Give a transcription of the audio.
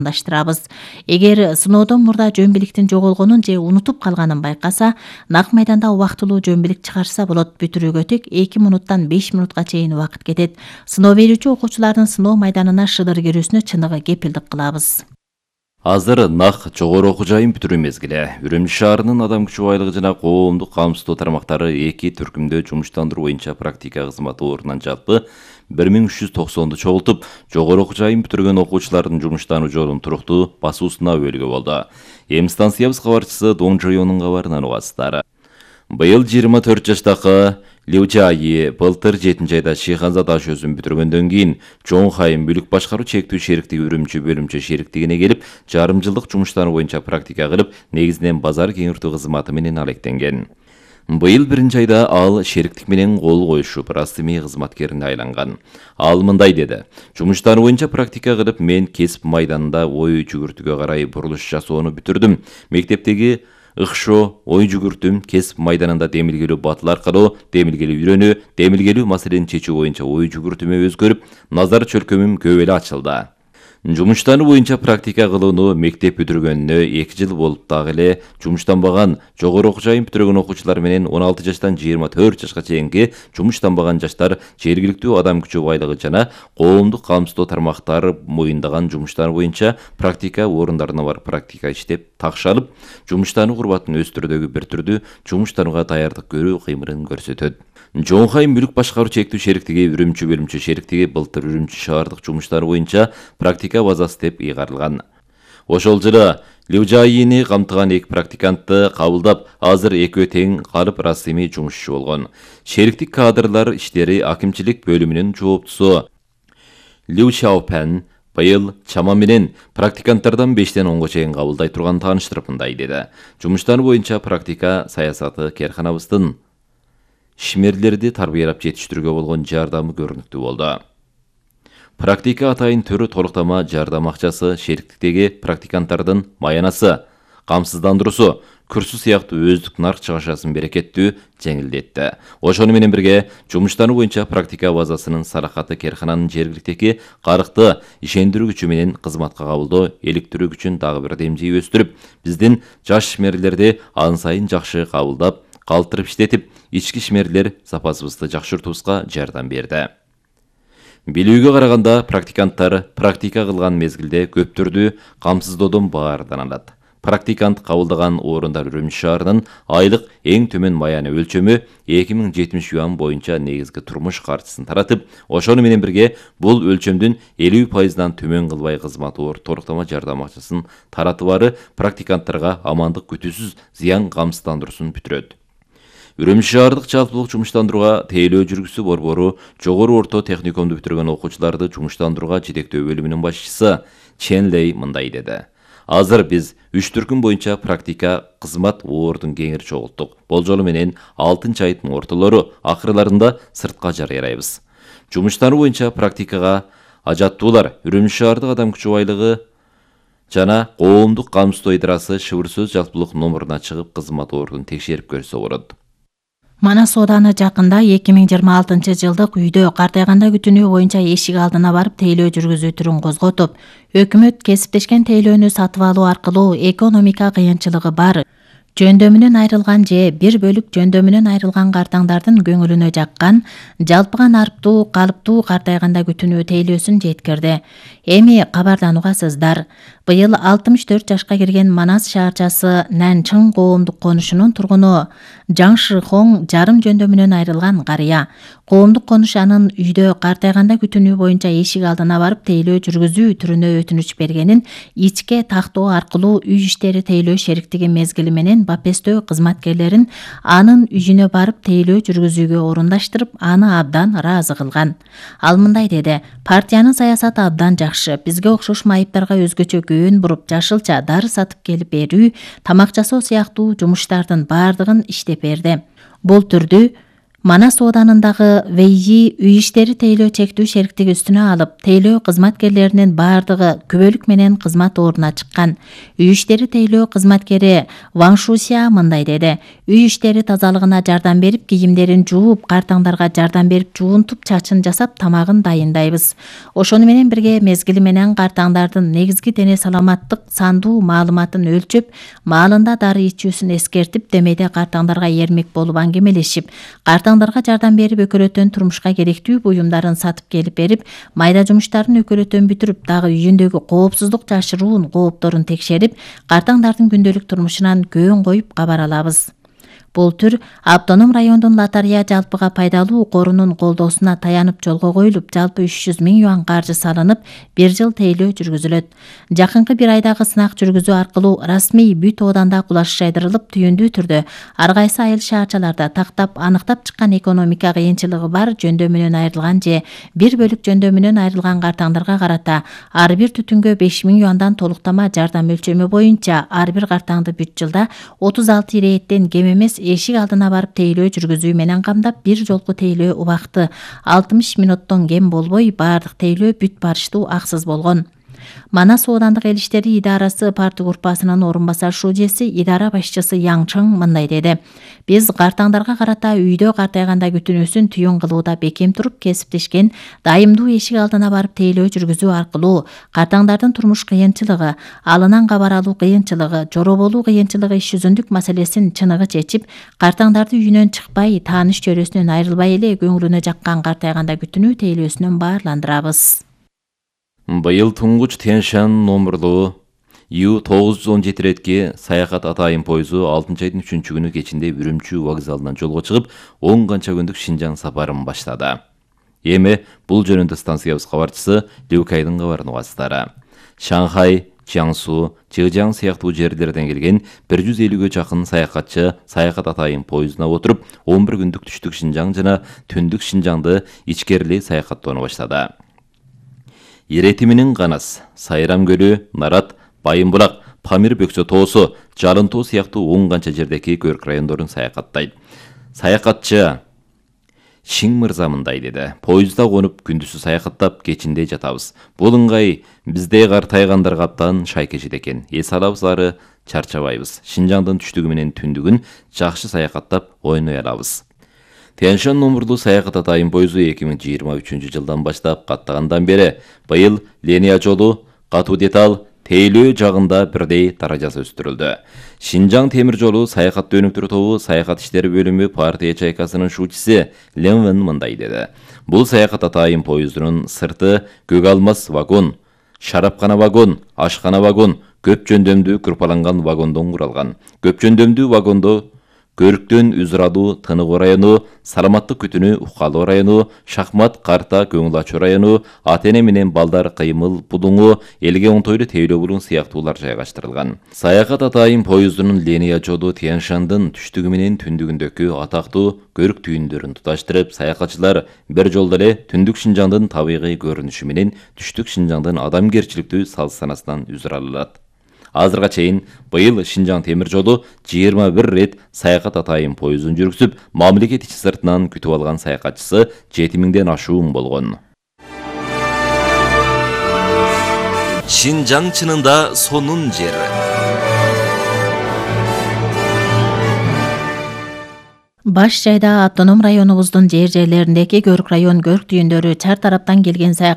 даштырабыз. Эгер сыноодон мурда жөн бийликтин жоголгонун же унутуп калганын байкаса, нак майданда убактылуу жөн бийлик чыгарса болот. Бүтүрүүгө тек 2 минуттан 5 минутка чейин убакыт кетет. Сыноо берүүчү окуучулардын сыноо майданына шыдыр кирүүсүнө чыныгы кепилдик кылабыз. Азыр нак жогору окуу жайын бүтүрүү мезгили. Үрүмчү шаарынын адам күчү байлыгы жана коомдук камсыздоо тармактары 2 түркүмдө жумуштандыруу боюнча практика кызматы орунан жалпы 1390 чогултуп, жогору окуу жайын бүтүргөн окуучулардын жумуштануу жолун туруктуу басуусуна өбөлгө болду. Эми станциябыз кабарчысы Дон Жоёнун кабарынан угасыздар. Быйыл 24 жаштагы Лю Жаи былтыр 7 айда Шиханза таш өзүн бүтүргөндөн кийин Чоң Хайым бүлүк башкаруу чектүү шериктиги үрүмчү бөлүмчө шериктигине келип, жарым жылдык жумуштануу боюнча практика кылып, негизинен базар кеңиртүү кызматы менен алектенген. Быйыл 1 айда ал шериктик менен кол коюшуп, расмий кызматкерине айланган. Ал мындай деди: "Жумуштануу боюнча практика кылып, мен кесип майданында ой жүгүртүүгө карай бурулуш жасоону бүтүрдүм. Мектептеги ыкшоо, ой жүгүртүм, кесип майданында демилгелүү батыл аркылуу демилгелүү үйрөнүү, демилгелүү маселени чечүү боюнча ой жүгүртүмө өзгөрүп, назар чөлкөмүм көп эле ачылды. Жумуштануу боюнча практика кылууну мектеп бүтүргөнүнө 2 жыл болуп дагы эле жумуштанбаган, жогору окуу жайын бүтүргөн окуучулар менен 16 жаштан 24 жашка чейинки жумуштанбаган жаштар жергиликтүү адам күчү байлыгы жана коомдук камсыздоо тармактары моюндаган жумуштар боюнча практика орундарына барып практика иштеп такшалып, жумуштануу курбатын өз түрдөгү бир түрдүү жумуштанууга даярдык көрүү кыймылын көрсөтөт. Чоң Хайым бүлүк башкаруу чектүү шериктиги үрүмчү бөлүмчө шериктиги былтыр үрүмчү шаардык жумуштары боюнча практика базасы деп ыйгарылган. Ошол жылы Лю Жаини камтыган 2 практикантты кабылдап, азыр экөө тең калып расмий жумушчу болгон. Шериктик кадрлар иштери акимчилик бөлүмүнүн жооптусу Лю Шаопен быйыл чама менен практиканттардан 5тен 10го чейин кабылдай турган тааныштырып мындай деди: "Жумуштар боюнча практика саясаты керканабыздын ишмерлерди тарбиялап жетиштирүүгө болгон жардамы көрүнүктүү болду. Практика атайын түрү толуктама жардам акчасы, шериктиктеги практиканттардын маянасы, камсыздандыруусу, курсу сыяктуу өздүк нарк чыгашасын берекеттүү жеңилдетти. Ошону менен бирге жумуштануу боюнча практика базасынын саракаты керкананын жергиликтеги карыкты ишендирүү күчү менен кызматка кабылдоо иликтирүү күчүн дагы бир демжей өстүрүп, биздин жаш ишмерлерди ан сайын жакшы кабылдап, калтырып иштетип, ички ишмерлер запасыбызды жакшыртуубузга жардам берди. Билүүгө караганда, практиканттар практика кылган мезгилде көптөрдү камсыздоодон баардан алат. Практикант кабылдаган орундар Үрүмчү шаарынын айлык эң төмөн маяны өлчөмү 2070 юан боюнча негизги турмуш каржысын таратып, ошону менен бирге бул өлчөмдүн 50%дан төмөн кылбай кызматы толуктама жардам акчасын таратыбары практиканттарга амандык күтүүсүз зыян камсыздандыруусун бүтүрөт. Үрүмчү шаардык жалпылык жумуштандырууга тейлөө жүргүзүү борбору жогору орто техникумду бүтүргөн окуучуларды жумуштандырууга жетектөө бөлүмүнүн башчысы Чен Лей мындай деди: "Азыр биз 3 түркүм боюнча практика кызмат ордун кеңири чогулттук. Болжолу менен 6 айдын ортолору акырларында сыртка жарыйрайбыз. Жумуштануу боюнча практикага ажаттуулар Үрүмчү шаардык адам күчү байлыгы жана коомдук камсыздоо идарасы шыбыр сөз жалпылык номуруна чыгып кызмат ордун текшерип көрсө болот." Манас ооданы жакында 2026 жылдык үйдө картайганда күтүнүү боюнча эшик алдына барып тейлөө жүргүзүү түрүн козготуп, өкмөт кесиптешкен тейлөөнү сатып алуу аркылуу экономика кыйынчылыгы бар, жөндөмүнөн айрылган же бир бөлүк жөндөмүнөн айрылган картаңдардын көңүлүнө жаккан жалпыган арыптуу калыптуу картайганда күтүнүү тейлөөсүн жеткирди. Эми кабардан угасыздар. Быйыл 64 жашка кирген Манас шаарчасы Нанчың коомдук конушунун тургуну Жаң Шихоң жарым жөндөмүнөн айрылган карыя. Коомдук конуш анын үйдө картайганда күтүнүү боюнча эшик алдына барып тейлөө жүргүзүү түрүнө өтүнүч бергенин ичке тактоо аркылуу үй иштери тейлөө шериктиги мезгили менен бапестөө кызматкерлерин анын үйүнө барып тейлөө жүргүзүүгө орундаштырып, аны абдан ыраазы кылган. Ал мындай деди: "Партиянын саясаты абдан жакшы. Бизге окшош майыптарга өзгөчө көөн буруп, жашылча дары сатып келип берүү, тамак жасоо сыяктуу жумуштардын баардыгын иштеп берди. Бул түрдүү Манас ооданындагы ВИИ үй иштери тейлөө чектүү шериктиги үстүнө алып, тейлөө кызматкерлеринин баардыгы күбөлүк менен кызмат ордуна чыккан. Үй иштери тейлөө кызматкери Ван Шусия мындай деди: үй иштери тазалыгына жардам берип, кийимдерин жууп, картаңдарга жардам берип, жуунтуп, чачын жасап, тамагын дайындайбыз. Ошону менен бирге мезгили менен картаңдардын негизги дене саламаттык сандуу маалыматын өлчөп, маалында дары ичүүсүн эскертип, демейде картаңдарга эрмек болуп аңгемелешип, картаңдарга жардам берип, өкөлөтөн турмушка керектүү буюмдарын сатып келип берип, майда жумуштарын өкөлөтөн бүтүрүп, дагы үйүндөгү коопсуздук жашыруун коопторун текшерип, картаңдардын күндөлүк турмушунан көөн коюп кабар алабыз. Бул түр автоном райондун лотарея жалпыга пайдалуу корунун колдоосуна таянып жолго коюлуп, жалпы 300 000 юан каржы салынып, 1 жыл тейлөө жүргүзүлөт. Жакынкы 1 айдагы сынак жүргүзүү аркылуу расмий бүт ооданда кулаш жайдырылып, түйүндүү түрдө ар кайсы айыл шаарчаларда тактап, аныктап чыккан экономика кыйынчылыгы бар жөндөмүнөн айрылган же бир бөлүк жөндөмүнөн айрылган картаңдарга карата ар бир түтүнгө 5 000 юандан толуктама жардам өлчөмү боюнча ар бир картаңды бүт жылда 36 ирээттен кем эмес эшик алдына барып тейлөө жүргүзүү менен камдап, бир жолку тейлөө убакыты 60 мүнөттөн кем болбой, баардык тейлөө бүт барыштуу аксыз болгон. Манас оодандык эл иштери идарасы парты группасынын орун басар шужеси, идара башчысы Яң Чың мындай деди: биз картаңдарга карата үйдө картайганда күтүнүүсүн түйүн кылууда бекем туруп, кесиптешкен дайымдуу эшик алдына барып тейлөө жүргүзүү аркылуу картаңдардын турмуш кыйынчылыгы, алынан кабар алуу кыйынчылыгы, жороболуу кыйынчылыгы, иш жүзүндүк маселесин чыныгы чечип, картаңдарды үйүнөн чыкпай, тааныш чөйрөсүнөн айрылбай эле көңүлүнө жаккан картайганда күтүнүү тейлөөсүнөн баарландырабыз. Быйыл туңгуч Тянь-Шань номерлуу Ю-917 ретки саякат атайын пойызу 6 айдын 3 күнү кечинде Үрүмчү вокзалынан жолго чыгып, 10 канча күндүк Шинжаң сапарын баштады. Эми бул жөнүндө станциябыз кабарчысы Любкайдын кабарын угасыздар. Шанхай, Чаңсу, Чыжаң сыяктуу жерлерден келген 150ге жакын саякатчы саякат атайын пойызына отуруп, 11 күндүк түштүк Шинжаң жана түндүк Шинжаңды ичкерилей саякаттоону баштады. Иретиминин Канас, Сайрам көлү, Нарат, Байымбулак, Памир бөксө тоосу, Жалын тоо сыяктуу 10 канча жердеки көрк райондорун саякаттайт. Саякатчы Шиң мырза мындай деди: поездда конуп күндүзү саякаттап, кечинде жатабыз. Бул ыңгай бизде картайгандарга аптан шайкешет экен. Эс алабыз, ары чарчабайбыз. Шинжаңдын түштүгү менен түндүгүн жакшы саякаттап ойной алабыз. Тянь-Шань номерлуу саякат атайын пойызу 2023 жылдан баштап каттагандан бери быйыл линия жолу, катуу деталь, тейлөө жагында бирдей даражасы өстүрүлдү. Шинжаң темир жолу саякат өнүктүрүү тобу саякат иштери бөлүмү партия чайкасынын шуучусы Лен Вен мындай деди: бул саякат атайын пойыздын сырты көк алмас вагон, шарапкана вагон, ашкана вагон, көп жөндөмдүү кырпаланган вагондон куралган. Көп жөндөмдүү вагондо Көрүктөн Үзрадуу, Тыныгы району, Саламаттык күтүнү Уккалуу району, Шахмат, Карта, Көңүл ачуу району, Ата-эне менен балдар кыймыл, Будуңу, Элге оңтойлуу тейлөө булуң сыяктуулар жайгаштырылган. Саякат атайын пойыздын линия жолу Тянь-Шандын түштүгү менен түндүгүндөгү атактуу көрүк түйүндөрүн туташтырып, саякатчылар бир жолдо эле түндүк Шинжаңдын табигый көрүнүшү менен түштүк Шинжаңдын адамгерчиликтүү салт-санасынан үзүр алат. Азырга чейин быйыл Шинжаң темир жолу 21 рет саякат атайын пойызын жүргүзүп, мамлекет ичи сыртынан күтүп алган саякатчысы 7000ден ашуун болгон. Шинжаң чынында сонун жер. Баш жайда автоном районубуздун жерлериндеги көрк район көрк түйүндөрү чар тараптан келген